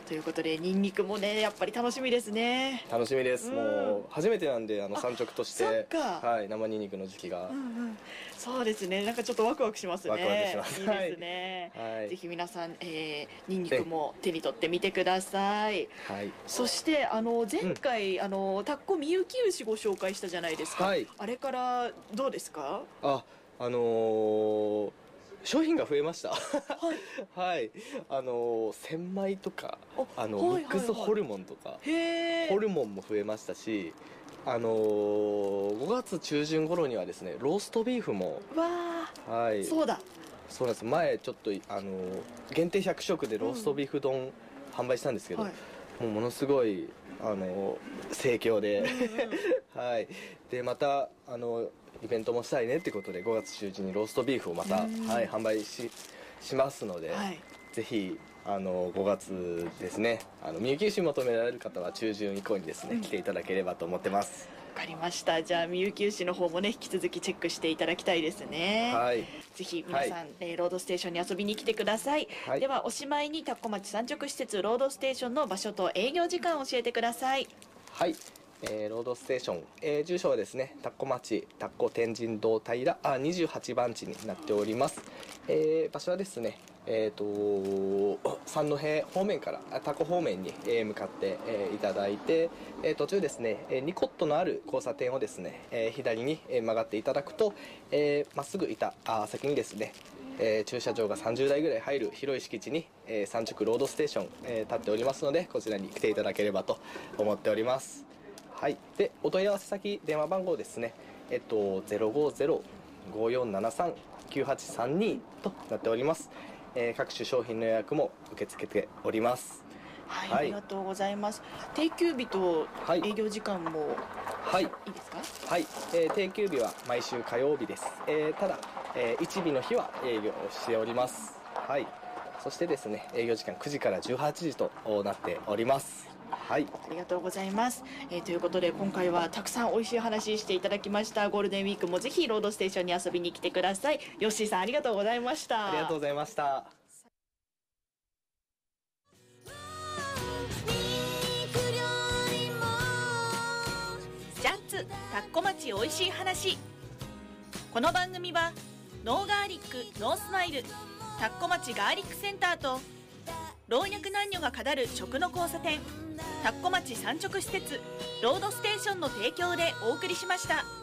ということでニンニクもねやっぱり楽しみですね。 楽しみです。もう初めてなんで産直として、 そっか、 はい、生ニンニクの時期が、 そうですね。なんかちょっとワクワクしますね。 ワクワクします。 いいですね。 はい、 ぜひ皆さん、ニンニクも手に取ってみてください。 はい。 そして前回、タッコみゆき牛ご紹介したじゃないですか。 はい、 あれからどうですか？ 商品が増えました。 はい。 はい。千枚とか、ミはいックスホルモンとか、ホルモンも増えましたし、5月中旬頃にはですね、ローストビーフも、 わー、 はい。 そうだ。 そうなんです。前ちょっと、限定100食でローストビーフ丼販売したんですけど、 はい、 もうものすごい、盛況で、はい。で、また、イベントもしたいねってことで5月中旬にローストビーフをまた、はい、販売しますので、はい、ぜひ5月ですねみゆき牛求められる方は中旬以降にですね、来ていただければと思ってます。 わかりました。じゃあみゆき牛の方もね引き続きチェックしていただきたいですね。はい、ぜひ皆さん、ロードステーションに遊びに来てください。はい、ではおしまいに田子町産直施設ロードステーションの場所と営業時間を教えてください。 はい、ロードステーション、住所はですね田子町田子天神堂平28番地になっております。場所はですね三戸方面から田子方面に向かっていただいて、途中ですねニコットのある交差点をですね左に曲がっていただくとまっすぐいた先にですね駐車場が30台ぐらい入る広い敷地に産直ロードステーション立っておりますので、こちらに来ていただければと思っております。はい、でお問い合わせ先電話番号ですね050-5473-9832となっております。各種商品の予約も受け付けております。 はい、ありがとうございます。定休日と営業時間も、 はい、いいですか？ はい、定休日は毎週火曜日です。ただ、1日の日は営業しております。はい、そしてですね営業時間9時から18時となっております。はい、 ありがとうございます。ということで今回はたくさん美味しい話していただきました。ゴールデンウィークもぜひロードステーションに遊びに来てください。ヨッシーさんありがとうございました。 ありがとうございました。 ジャッツ田子町おいしい話。この番組はノーガーリックノースマイル田子町ガーリックセンターと老若男女が語る食の交差点田子町産直施設ロードステーションの提供でお送りしました。